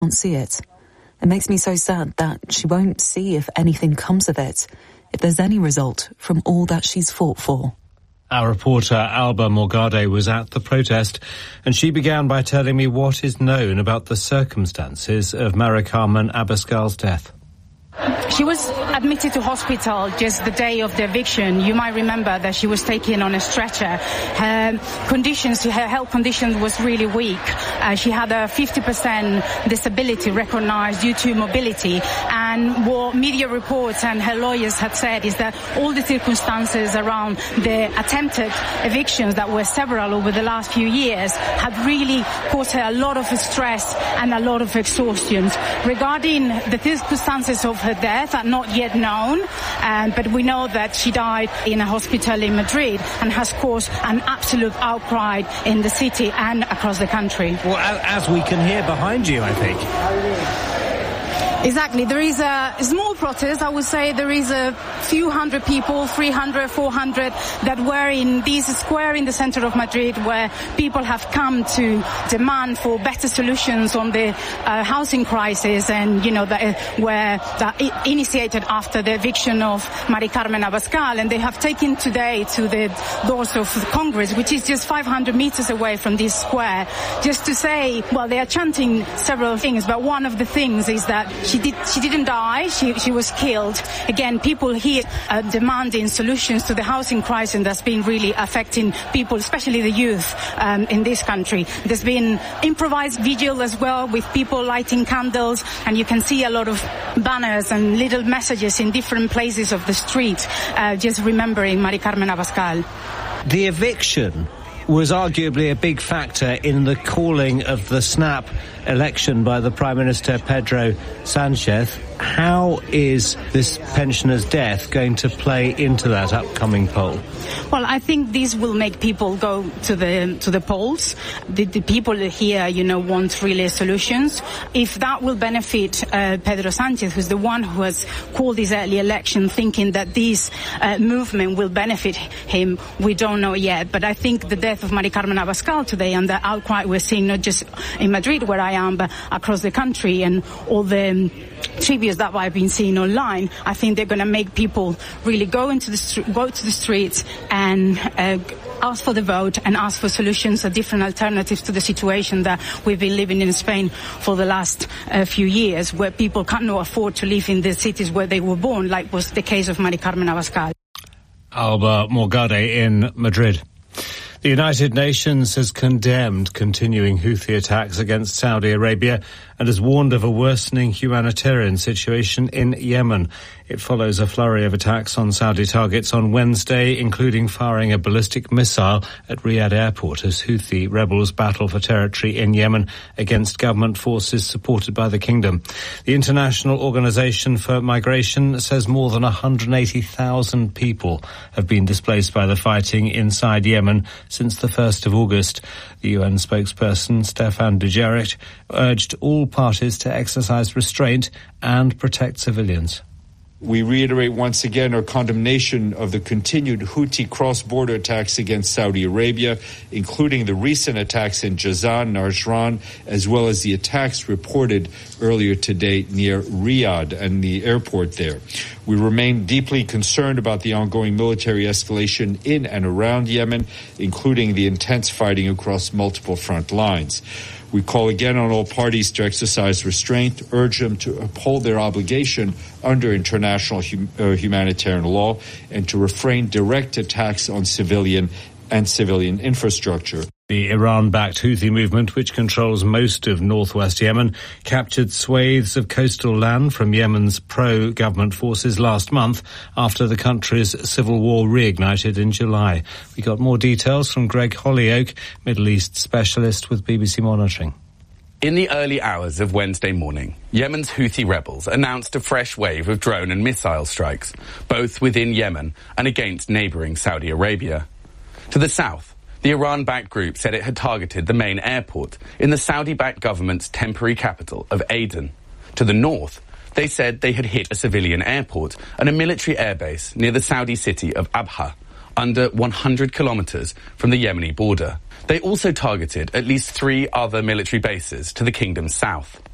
won't see it. It makes me so sad that she won't see if anything comes of it, if there's any result from all that she's fought for. Our reporter Alba Morgade was at the protest, and she began by telling me what is known about the circumstances of Mari Carmen Abascal's death. She was admitted to hospital just the day of the eviction. You might remember that she was taken on a stretcher. Her health condition was really weak. She had a 50% disability recognized due to mobility. And what media reports and her lawyers had said is that all the circumstances around the attempted evictions, that were several over the last few years, had really caused her a lot of stress and a lot of exhaustion. Regarding the circumstances of her death are not yet known, but we know that she died in a hospital in Madrid and has caused an absolute outcry in the city and across the country. Well, as we can hear behind you, I think. Exactly. There is a small protest. I would say there is a few hundred people, 300, 400, that were in this square in the center of Madrid, where people have come to demand for better solutions on the housing crisis, and, you know, that initiated after the eviction of Mari Carmen Abascal. And they have taken today to the doors of Congress, which is just 500 meters away from this square, just to say, well, they are chanting several things, but one of the things is that she didn't die, she was killed. Again, people here are demanding solutions to the housing crisis that's been really affecting people, especially the youth, in this country. There's been improvised vigil as well, with people lighting candles, and you can see a lot of banners and little messages in different places of the street, just remembering Mari Carmen Abascal. The eviction was arguably a big factor in the calling of the snap election by the Prime Minister Pedro Sanchez. How is this pensioner's death going to play into that upcoming poll? Well, I think this will make people go to the polls. The people here, you know, want really solutions. If that will benefit Pedro Sanchez, who's the one who has called this early election, thinking that this movement will benefit him, we don't know yet. But I think the death of Mari Carmen Abascal today and the outcry we're seeing, not just in Madrid, where I am, but across the country, and all the tributes that I've been seeing online, I think they're going to make people really go to the streets and ask for the vote and ask for solutions and different alternatives to the situation that we've been living in Spain for the last few years, where people cannot afford to live in the cities where they were born, like was the case of Mari Carmen Abascal. Alba Morgade in Madrid. The United Nations has condemned continuing Houthi attacks against Saudi Arabia and has warned of a worsening humanitarian situation in Yemen. It follows a flurry of attacks on Saudi targets on Wednesday, including firing a ballistic missile at Riyadh airport as Houthi rebels battle for territory in Yemen against government forces supported by the kingdom. The International Organization for Migration says more than 180,000 people have been displaced by the fighting inside Yemen since the 1st of August. The UN spokesperson, Stefan Dujarric, urged all parties to exercise restraint and protect civilians. We reiterate once again our condemnation of the continued Houthi cross-border attacks against Saudi Arabia, including the recent attacks in Jazan, Najran, as well as the attacks reported earlier today near Riyadh and the airport there. We remain deeply concerned about the ongoing military escalation in and around Yemen, including the intense fighting across multiple front lines. We call again on all parties to exercise restraint, urge them to uphold their obligation under international humanitarian law, and to refrain direct attacks on civilian infrastructure. The Iran-backed Houthi movement, which controls most of northwest Yemen, captured swathes of coastal land from Yemen's pro-government forces last month after the country's civil war reignited in July. We got more details from Greg Hollyoak, Middle East specialist with BBC Monitoring. In the early hours of Wednesday morning, Yemen's Houthi rebels announced a fresh wave of drone and missile strikes, both within Yemen and against neighbouring Saudi Arabia. To the south, the Iran-backed group said it had targeted the main airport in the Saudi-backed government's temporary capital of Aden. To the north, they said they had hit a civilian airport and a military airbase near the Saudi city of Abha, under 100 kilometres from the Yemeni border. They also targeted at least 3 other military bases to the kingdom's south.